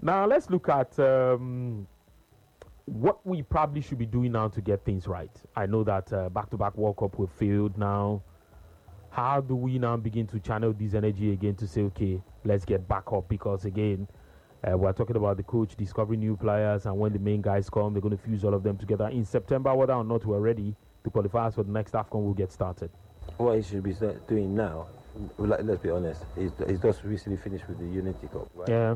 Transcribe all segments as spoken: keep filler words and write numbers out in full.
Now let's look at um, what we probably should be doing now to get things right. I know that uh, back-to-back World Cup will failed now. How do we now begin to channel this energy again to say, okay, let's get back up? Because again, uh, we're talking about the coach discovering new players, and when the main guys come, they're going to fuse all of them together. In September, whether or not we're ready, the qualifiers for the next AFCON will get started. What he should be doing now, let's be honest, he's, he's just recently finished with the Unity Cup, right? Yeah.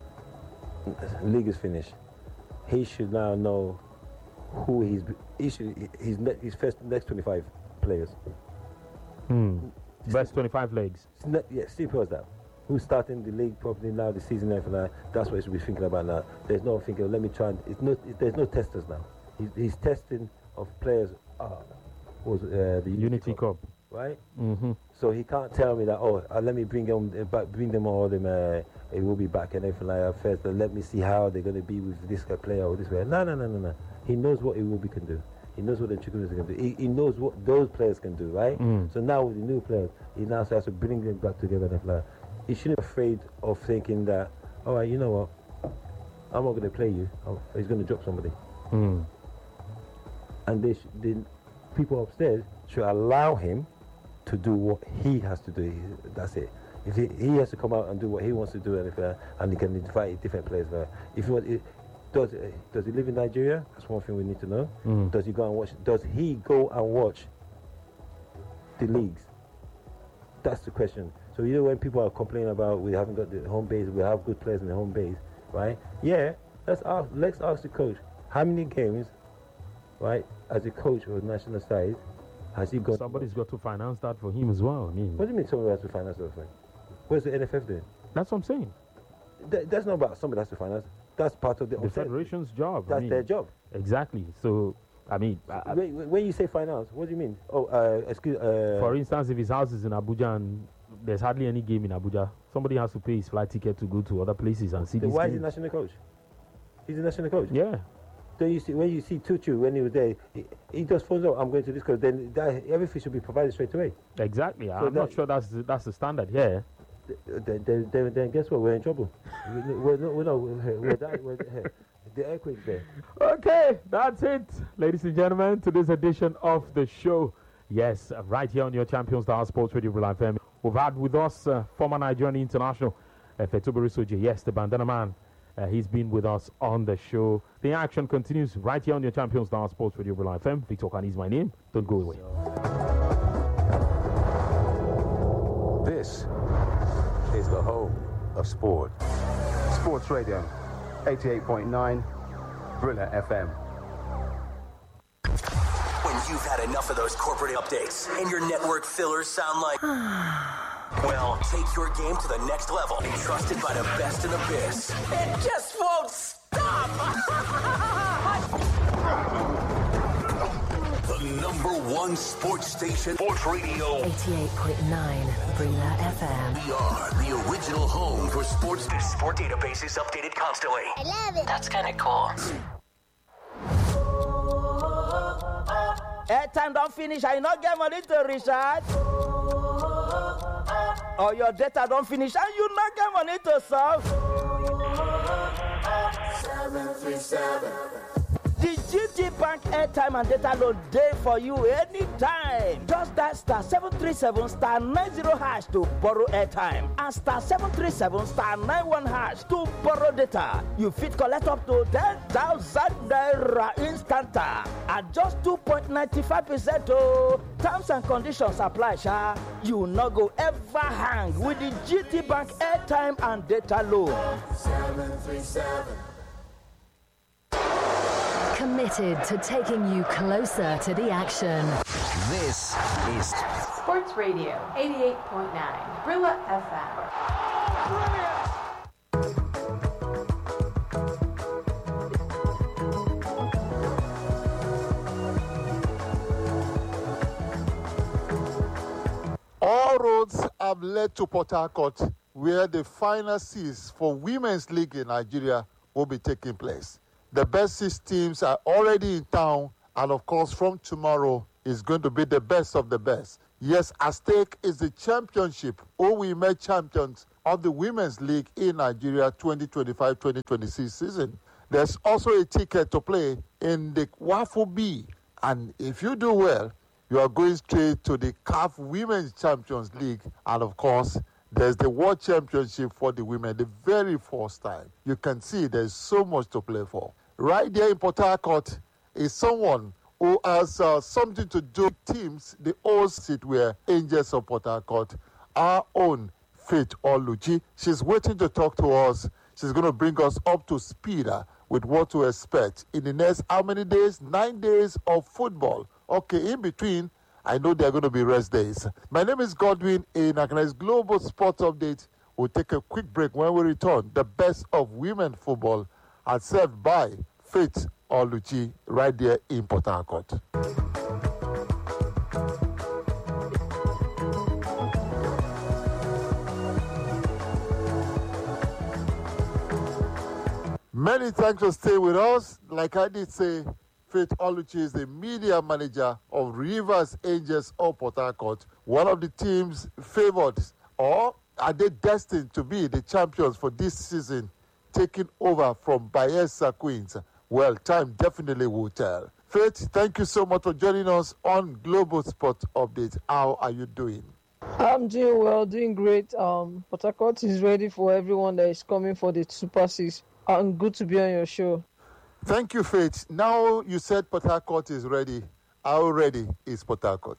League is finished. He should now know who he's, he should, his, his first next twenty-five players. Hmm. Best twenty-five legs. Yeah, simple as that. Who's starting the league properly now, the season and that? That's what he should be thinking about now. There's no thinking, let me try and, it's not, it, there's no testers now. He's, he's testing of players, uh, was uh, the Unity, Unity Cup. Cup. Right? Mm-hmm. So he can't tell me that, oh, uh, let me bring them uh, back, bring them all, them, uh, it will be back and everything like that first, and let me see how they're going to be with this player or this way. No, no, no, no, no. He knows what Iwobi can do. He knows what the Chukwueze can do. He, he knows what those players can do, right? Mm. So now with the new players, he now has to bring them back together and like, he shouldn't be afraid of thinking that, all right, you know what, I'm not going to play you. I'm, he's going to drop somebody. Mm. And they sh- the people upstairs should allow him to do what he has to do. That's it. If he, he has to come out and do what he wants to do, and, if, uh, and he can invite different players. Uh, if he was, it, does uh, does he live in Nigeria? That's one thing we need to know. Mm. Does he go and watch? Does he go and watch the leagues? That's the question. So you know when people are complaining about we haven't got the home base, we have good players in the home base, right? Yeah. Let's ask. Let's ask the coach how many games, right? As a coach of the national side, has he got? Somebody's got to finance that for him as well. I mean, what do you mean somebody has to finance that thing? Where's the N F F doing? That's what I'm saying. Th- that's not about somebody has to finance. That's part of the, the federation's job. That's I mean, their job. Exactly. So, I mean, I, when, when you say finance, what do you mean? Oh, uh, excuse. Uh, for instance, if his house is in Abuja and there's hardly any game in Abuja, somebody has to pay his flight ticket to go to other places and see. Then these why games. is he national coach? He's a national coach. Yeah. Then you see when you see Tutu when he was there, he, he just phones out, I'm going to this coach. Then that, everything should be provided straight away. Exactly. So I'm that, not sure that's the, that's the standard here. Then, then, then, then guess what? We're in trouble. we're, we're, we're, no, we're, we're, that, we're the earthquake's there. Okay, that's it, ladies and gentlemen, to this edition of the show. Yes, right here on your Champions Star Sports Radio Real F M. We've had with us uh, former Nigerian international uh, Fetuberi Soje. Yes, the bandana man. Uh, he's been with us on the show. The action continues right here on your Champions Star Sports Radio Real F M. Victor Kani is my name. Don't go away. This is the home of sport. Sports Radio, eighty-eight point nine, Brilla F M. When you've had enough of those corporate updates and your network fillers sound like... well, take your game to the next level. Trusted by the best in the biz. It just won't stop! The number one sports station, Sports Radio. eighty-eight point nine, Brilla F M. We are the original home for sports. The sport database is updated constantly. I love it. That's kind of cool. Airtime don't finish, I not get money to recharge. Or your data don't finish and you not get money to solve. seven three seven. The G T Bank airtime and data load day for you anytime. Just that star seven three seven star nine zero hash to borrow airtime and star seven three seven star nine one hash to borrow data. You fit collect up to ten thousand naira instant at just two point nine five percent. Oh, terms and conditions apply, sha. You no go ever hang with the G T Bank airtime and data load. seven three seven. Committed to taking you closer to the action. This is Sports Radio, eighty-eight point nine, Brilla F M. All roads have led to Port Harcourt, where the final seas for Women's League in Nigeria will be taking place. The best six teams are already in town, and of course, from tomorrow is going to be the best of the best. Yes, at stake is the championship. All women champions of the Women's League in Nigeria twenty twenty-five twenty twenty-six season. There's also a ticket to play in the Waffle B. And if you do well, you are going straight to the C A F Women's Champions League. And of course, there's the World Championship for the women, the very first time. You can see there's so much to play for. Right there in Port Harcourt is someone who has uh, something to do with teams, the old seat where Angels of Port Harcourt, our own Faith Oluchi. She's waiting to talk to us. She's going to bring us up to speed uh, with what to expect in the next how many days? Nine days of football. Okay, in between, I know there are going to be rest days. My name is Godwin in Akana's Global Sports Update. We'll take a quick break. When we return, the best of women football are served by Faith Oluchi right there in Port Harcourt. Many thanks for staying with us. Like I did say, Faith Oluchi is the media manager of Rivers Angels of Port Harcourt, one of the teams favored, or are they destined to be the champions for this season, taking over from Bayelsa Queens? Well, time definitely will tell. Faith, thank you so much for joining us on Global Sport Update. How are you doing? I'm doing well, doing great. Um, Port Harcourt is ready for everyone that is coming for the Super Six. And good to be on your show. Thank you, Faith. Now you said Port Harcourt is ready. How ready is Port Harcourt?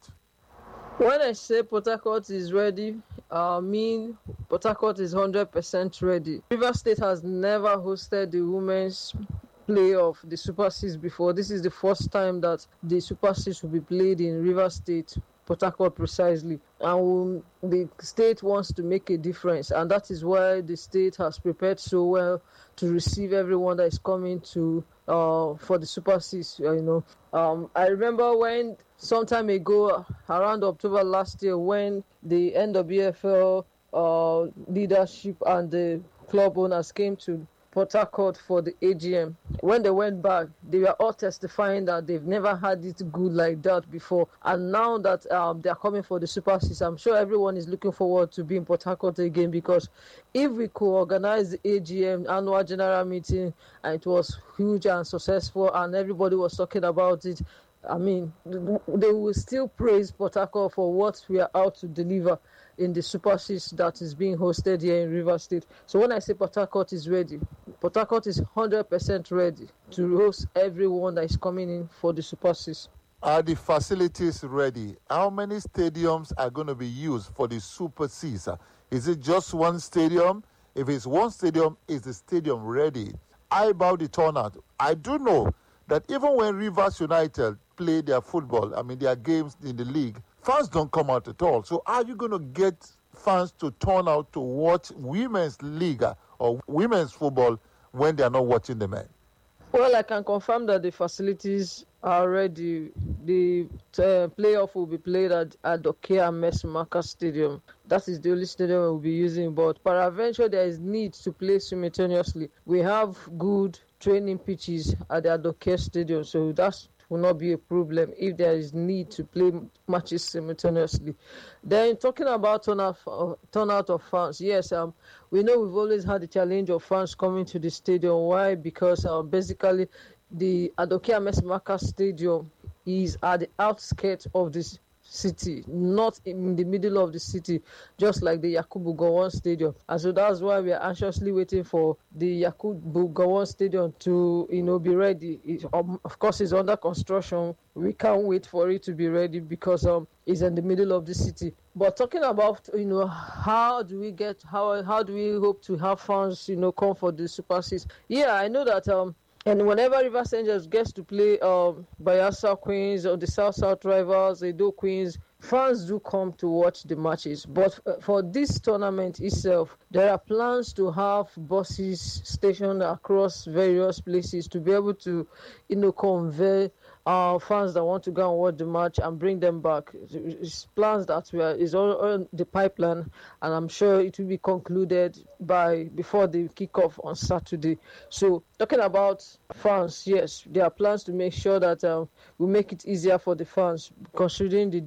When I say Port Harcourt is ready, I mean Port Harcourt is one hundred percent ready. Rivers State has never hosted the women's playoff, the Super Six, before. This is the first time that the Super Six will be played in Rivers State, Port Harcourt precisely. And the state wants to make a difference, and that is why the state has prepared so well to receive everyone that is coming to uh, for the Super Six. You know, um, I remember when some time ago, around October last year, when the N W F L uh, leadership and the club owners came to Port Harcourt for the A G M. When they went back, they were all testifying that they've never had it good like that before. And now that um, they're coming for the Super Six, I'm sure everyone is looking forward to being Port Harcourt again, because if we could organize the A G M annual general meeting and it was huge and successful and everybody was talking about it, I mean, they will still praise Port Harcourt for what we are out to deliver in the Super Six that is being hosted here in Rivers State. So when I say Port Harcourt is ready, Port Harcourt is one hundred percent ready to host everyone that is coming in for the Super Six. Are the facilities ready? How many stadiums are going to be used for the Super Six? Is it just one stadium? If it's one stadium, is the stadium ready? How about the turnout? I do know that even when Rivers United play their football, I mean their games in the league, fans don't come out at all. So are you going to get fans to turn out to watch women's league or women's football when they are not watching the men? Well, I can confirm that the facilities are ready. The uh, playoff will be played at Adokea Mesmaka Stadium. That is the only stadium we'll be using. But peradventure, there is need to play simultaneously. We have good training pitches at the Adokea Stadium, so that's will not be a problem if there is need to play matches simultaneously. Then talking about turnout, uh, turnout of fans, yes, um, we know we've always had the challenge of fans coming to the stadium. Why? Because uh, basically the Adokea Mesmaka Stadium is at the outskirts of this city, not in the middle of the city, just like the Yakubu Gowon Stadium. And so that's why we are anxiously waiting for the Yakubu Gowon Stadium to, you know, be ready. It, um, of course, it's under construction. We can't wait for it to be ready because um, it's in the middle of the city. But talking about, you know, how do we get, how how do we hope to have fans, you know, come for the Super Six? Yeah, I know that um. And whenever Rivers Angels gets to play um, Bayelsa Queens or the South-South rivals, Edo Queens, fans do come to watch the matches. But uh, for this tournament itself, there are plans to have buses stationed across various places to be able to, you know, convey uh, fans that want to go and watch the match and bring them back. It's plans that we are, is all on the pipeline, and I'm sure it will be concluded by before the kickoff on Saturday. So talking about fans, yes, there are plans to make sure that um, we make it easier for the fans, considering the distance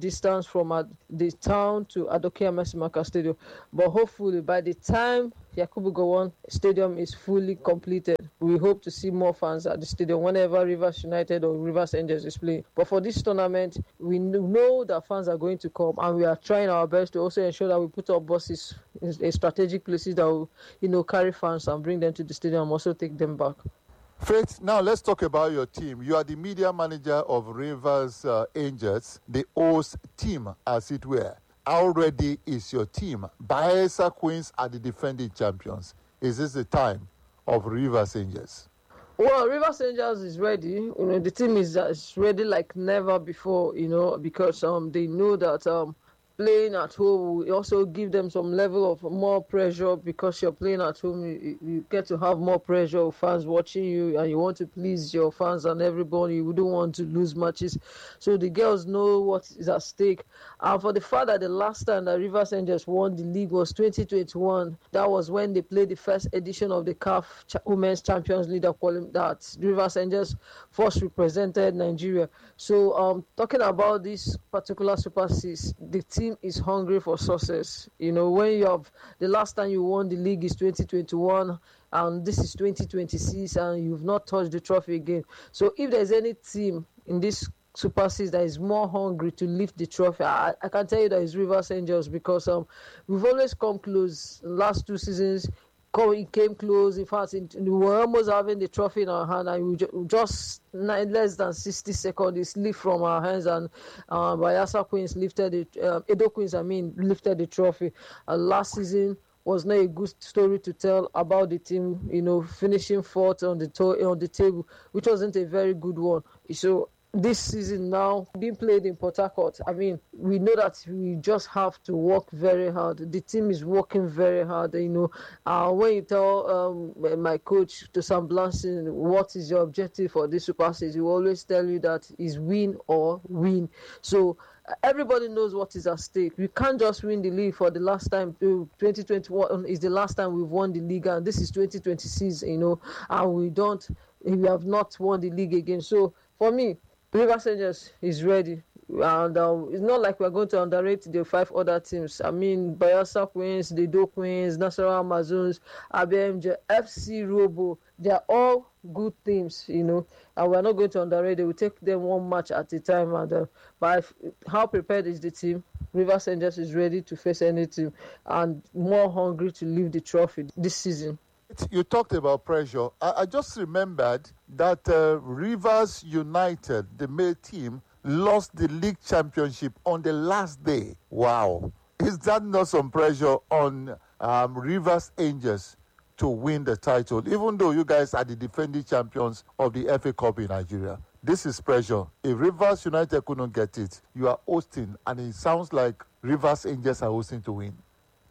from uh, the town to Adoke Amesimaka Stadium. But hopefully, by the time Yakubu Gowon Stadium is fully completed, we hope to see more fans at the stadium whenever Rivers United or Rivers Angels is playing. But for this tournament, we know that fans are going to come, and we are trying our best to also ensure that we put up buses in strategic places that will, you know, carry fans and bring them to the stadium and also take them back. Faith, now let's talk about your team. You are the media manager of Rivers uh, Angels, the host team, as it were. How ready is your team? Bayelsa Queens are the defending champions. Is this the time of Rivers Angels? Well, Rivers Angels is ready. You know, the team is, uh, is ready like never before, you know, because um, they know that um, playing at home will also give them some level of more pressure, because you're playing at home, you, you get to have more pressure of fans watching you, and you want to please your fans and everybody. You don't want to lose matches. So the girls know what is at stake. And for the fact that the last time that Rivers Angels won the league was twenty twenty-one, that was when they played the first edition of the C A F Ch- Women's Champions League that, that Rivers Angels first represented Nigeria. So um, talking about this particular Super Six, the team is hungry for success. You know, when you have the last time you won the league is twenty twenty-one, and this is twenty twenty-six, and you've not touched the trophy again. So if there's any team in this Super Six that is more hungry to lift the trophy, I, I can tell you that it's Rivers Angels, because um we've always come close. Last two seasons, it came close. In fact, we were almost having the trophy in our hand, and we ju- just nine, less than sixty seconds, it slipped from our hands, and uh, Bayelsa Queens lifted it. Uh, Edo Queens, I mean, lifted the trophy. Uh, last season was not a good story to tell about the team, you know, finishing fourth on the to- on the table, which wasn't a very good one. So this season now being played in Port Harcourt, I mean, we know that we just have to work very hard. The team is working very hard, you know. Uh, when you tell um, my coach, to Sam Blanson, what is your objective for this Super Six, he will always tell you that is win or win. So everybody knows what is at stake. We can't just win the league for the last time. twenty twenty-one is the last time we've won the league, and this is twenty twenty-six, you know, and we don't, we have not won the league again. So for me, Rivers Angels is ready, and uh, it's not like we're going to underrate the five other teams. I mean, Bayelsa Queens, the Do Queens, Nasarawa Amazones, A B M J, F C Robo, they are all good teams, you know, and we're not going to underrate them. We take them one match at a time. And uh, by how prepared is the team? Rivers Angels is ready to face any team and more hungry to lift the trophy this season. You talked about pressure. I, I just remembered that uh, Rivers United, the male team, lost the league championship on the last day. Wow. Is that not some pressure on um, Rivers Angels to win the title, even though you guys are the defending champions of the F A Cup in Nigeria? This is pressure. If Rivers United couldn't get it, you are hosting, and it sounds like Rivers Angels are hosting to win.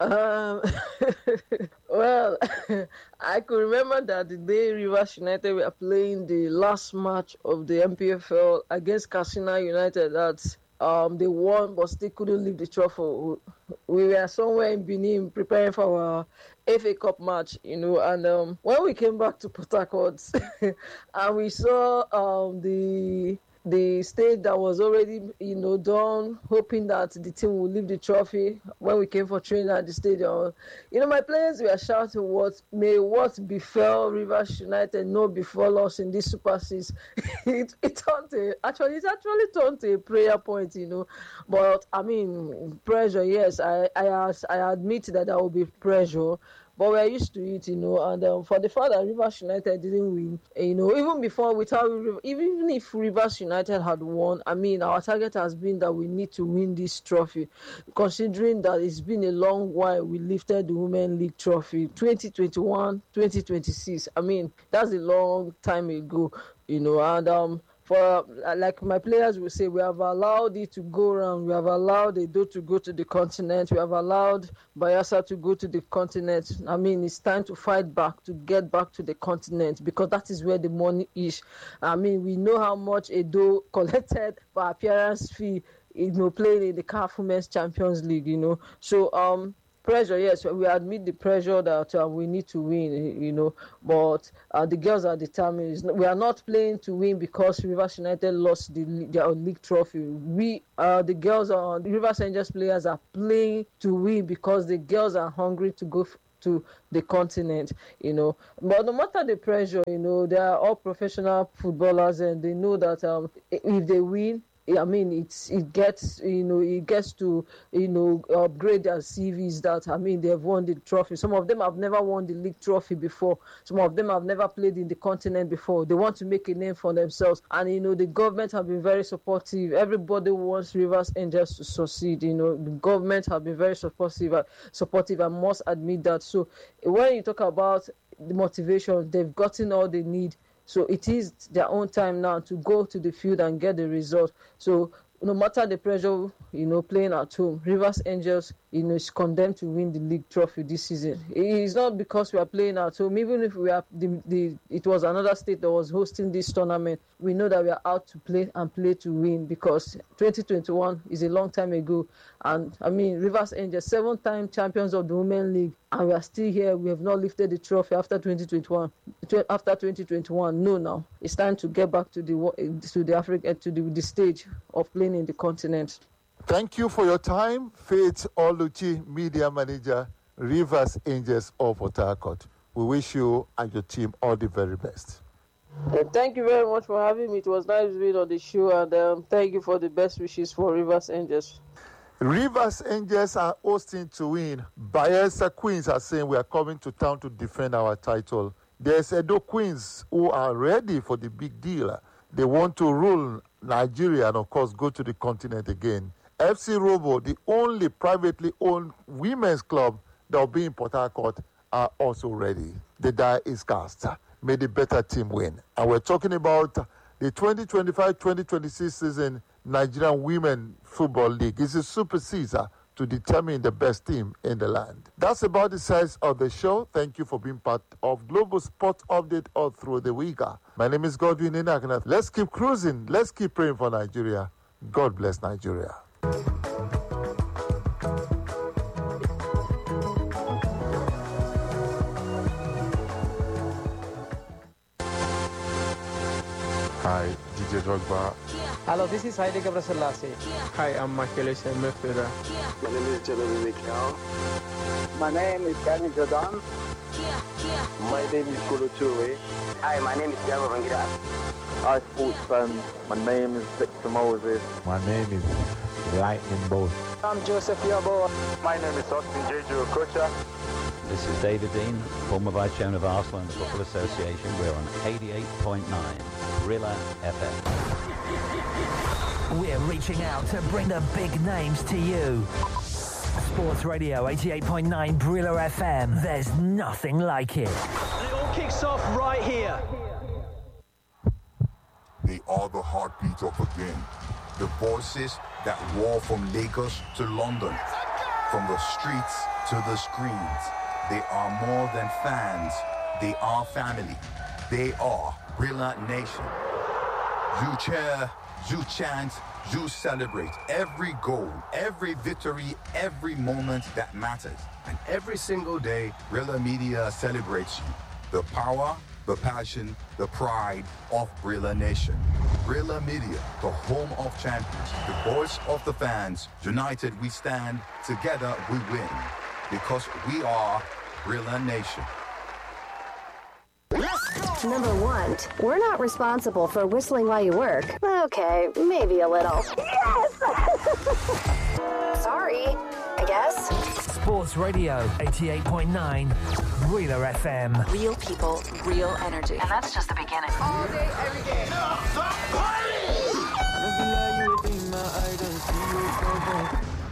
Um, well, I could remember that the day Rivers United were playing the last match of the M P F L against Katsina United, that um, they won but still couldn't leave the trophy. We were somewhere in Benin preparing for our F A Cup match, you know, and um, when we came back to Port Harcourt and we saw um, the the stage that was already, you know, done, hoping that the team would leave the trophy. When we came for training at the stadium, you know, my players were shouting, "What may what befell Rivers United not befall us in this Super Six." it, it turned to, actually, it actually turned to a prayer point, you know. But I mean, pressure, yes, I I, I admit that there will be pressure. But we're used to it, you know, and um, for the fact that Rivers United didn't win, you know, even before, without, even if Rivers United had won, I mean, our target has been that we need to win this trophy, considering that it's been a long while we lifted the Women League trophy, twenty twenty-one, twenty twenty-six. I mean, that's a long time ago, you know, and um. For, like my players will say, we have allowed it to go around. We have allowed Edo to go to the continent. We have allowed Bayelsa to go to the continent. I mean, it's time to fight back, to get back to the continent, because that is where the money is. I mean, we know how much Edo collected for appearance fee, you know, playing in the C A F Women's Champions League, you know. So, um, pressure, yes, we admit the pressure that uh, we need to win, you know, but uh, the girls are determined. We are not playing to win because Rivers United lost the, their league trophy. We, uh, the girls, are, the Rivers Angels players are playing to win because the girls are hungry to go f- to the continent, you know. But no matter the pressure, you know, they are all professional footballers and they know that um, if they win, I mean, it's it gets you know it gets to you know upgrade their C Vs. That I mean, they have won the trophy. Some of them have never won the league trophy before. Some of them have never played in the continent before. They want to make a name for themselves, and you know the government have been very supportive. Everybody wants Rivers Angels to succeed. You know, the government have been very supportive. Supportive, I must admit that. So when you talk about the motivation, they've gotten all they need. So it is their own time now to go to the field and get the result. So no matter the pressure, you know, playing at home, Rivers Angels, you know, is condemned to win the league trophy this season. It's not because we are playing at home. Even if we are, the, the it was another state that was hosting this tournament, we know that we are out to play and play to win because twenty twenty-one is a long time ago. And I mean, Rivers Angels, seven-time champions of the Women League, and we are still here. We have not lifted the trophy after twenty twenty-one. After twenty twenty-one, no, now it's time to get back to the to the Africa to the, the stage of playing in the continent. Thank you for your time, Faith Oluchi, Media Manager, Rivers Angels of Port Harcourt. We wish you and your team all the very best. Uh, thank you very much for having me. It was nice being on the show, and um, thank you for the best wishes for Rivers Angels. Rivers Angels are hosting to win. Bayelsa Queens are saying we are coming to town to defend our title. There's Edo Queens who are ready for the big deal. They want to rule Nigeria and, of course, go to the continent again. F C Robo, the only privately owned women's club that will be in Port Harcourt, are also ready. The die is cast. May the better team win. And we're talking about the twenty twenty-five twenty twenty-six season Nigerian Women Football League. It's a super Caesar to determine the best team in the land. That's about the size of the show. Thank you for being part of Global Sport Update all through the week. My name is Godwin Inagna. Let's keep cruising. Let's keep praying for Nigeria. God bless Nigeria. Hi, D J Drogba. Hello, this is Haile Gebrselassie. Hi, I'm Michael Midfielder. My name is Jeremy Mikel. My name is Gavin Jordan. My name is Kolo Toure. Hi, my name is Diego Vangira. Hi, sports fans. My name is Victor Moses. My name is Lightning Bolt. I'm Joseph Yabo. My name is Austin Jeju Okocha. This is David Dean, former Vice Chairman of Arsenal and the Football Association. We're on eighty-eight point nine Brilla F M. We're reaching out to bring the big names to you. Sports Radio eighty-eight point nine Brilla F M. There's nothing like it. And it all kicks off right here. They are the heartbeat of the game. The voices that roar from Lagos to London. From the streets to the screens. They are more than fans. They are family. They are Brilla Nation. You cheer, you chant, you celebrate every goal, every victory, every moment that matters. And every single day, Brilla Media celebrates you. The power, the passion, the pride of Brilla Nation. Brilla Media, the home of champions, the voice of the fans. United we stand, together we win. Because we are Brilla Nation. Number one, we're not responsible for whistling while you work. Okay, maybe a little. Yes! Sorry, I guess. Sports Radio eighty-eight point nine Brilla F M. Real people, real energy. And that's just the beginning. All day, every day. The party!